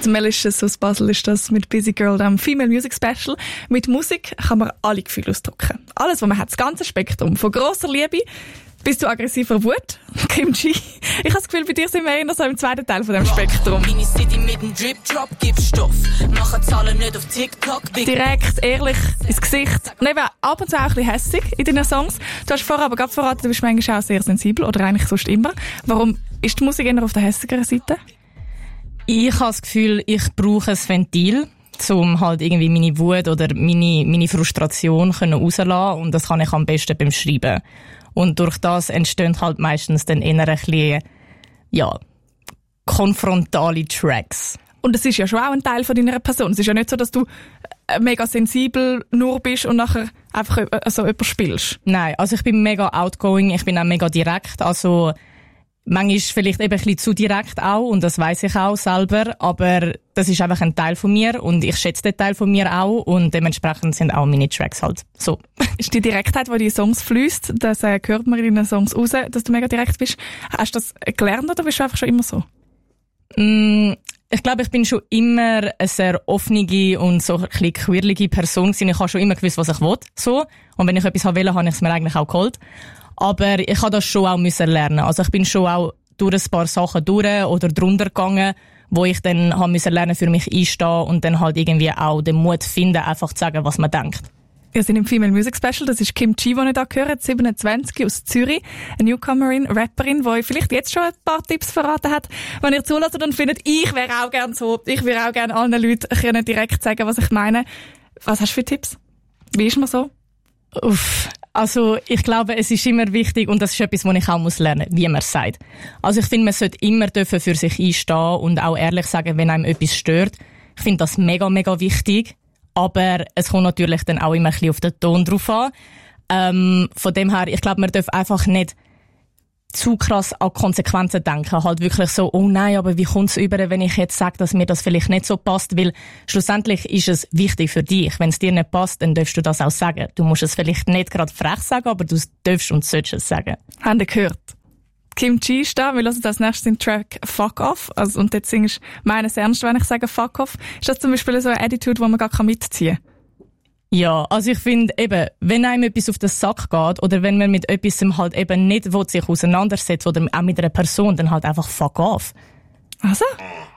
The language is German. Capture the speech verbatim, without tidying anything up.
Melicious aus Basel ist das mit Busy Girl, dem Female Music Special. Mit Musik kann man alle Gefühle ausdrücken. Alles, was man hat, das ganze Spektrum. Von grosser Liebe bis zu aggressiver Wut. Kim G. Ich habe das Gefühl, bei dir sind wir eher so im zweiten Teil von dem Spektrum. Mini City mit dem Drip Drop gibt Stoff. Machen Zahlen nicht auf TikTok. Direkt, ehrlich, ins Gesicht. Und eben ab und zu auch ein bisschen hässig in deinen Songs. Du hast vorher aber gerade verraten, du bist manchmal auch sehr sensibel. Oder eigentlich sonst immer. Warum ist die Musik eher auf der hässigeren Seite? Ich habe das Gefühl, ich brauche ein Ventil, um halt irgendwie meine Wut oder meine, meine Frustration können rauslassen. Und das kann ich am besten beim Schreiben. Und durch das entstehen halt meistens dann eher ein bisschen, ja, konfrontale Tracks. Und das ist ja schon auch ein Teil von deiner Person. Es ist ja nicht so, dass du mega sensibel nur bist und nachher einfach so jemand spielst. Nein, also ich bin mega outgoing, ich bin auch mega direkt. Also manchmal vielleicht eben ein bisschen zu direkt auch und das weiss ich auch selber, aber das ist einfach ein Teil von mir und ich schätze den Teil von mir auch und dementsprechend sind auch meine Tracks halt so. Ist die Direktheit, die in die Songs fließt, das äh, hört man in den Songs raus, dass du mega direkt bist. Hast du das gelernt oder bist du einfach schon immer so? Mm, ich glaube, ich bin schon immer eine sehr offene und so ein bisschen quirlige Person gewesen. Ich habe schon immer gewusst, was ich will, so. Und wenn ich etwas wollte, habe ich es mir eigentlich auch geholt. Aber ich habe das schon auch müssen lernen. Also ich bin schon auch durch ein paar Sachen durch oder drunter gegangen, wo ich dann haben müssen lernen, für mich einstehen und dann halt irgendwie auch den Mut finden, einfach zu sagen, was man denkt. Wir sind im Female Music Special. Das ist Kim G, die ich da höre, siebenundzwanzig, aus Zürich. Eine Newcomerin, Rapperin, die vielleicht jetzt schon ein paar Tipps verraten hat. Wenn ihr zulässt und findet, ich wäre auch gern so, ich würde auch gerne allen Leuten können direkt sagen, was ich meine. Was hast du für Tipps? Wie ist man so? Uff. Also, ich glaube, es ist immer wichtig, und das ist etwas, was ich auch muss lernen, wie man es sagt. Also, ich finde, man sollte immer dürfen für sich einstehen und auch ehrlich sagen, wenn einem etwas stört. Ich finde das mega, mega wichtig. Aber es kommt natürlich dann auch immer ein bisschen auf den Ton drauf an. Ähm, von dem her, ich glaube, man darf einfach nicht zu krass an Konsequenzen denken. Halt wirklich so, oh nein, aber wie kommt's über, wenn ich jetzt sage, dass mir das vielleicht nicht so passt? Weil schlussendlich ist es wichtig für dich. Wenn es dir nicht passt, dann darfst du das auch sagen. Du musst es vielleicht nicht gerade frech sagen, aber du darfst und sollst es sagen. Haben ihr gehört? Kim G ist da, wir hören als nächstes den Track Fuck Off. Also, und jetzt singst du meines Ernst, wenn ich sage Fuck Off. Ist das zum Beispiel so eine Attitude, die man gar mitziehen kann? Ja, also ich finde eben, wenn einem etwas auf den Sack geht oder wenn man mit etwas halt eben nicht will, sich auseinandersetzt oder auch mit einer Person, dann halt einfach fuck off. Also?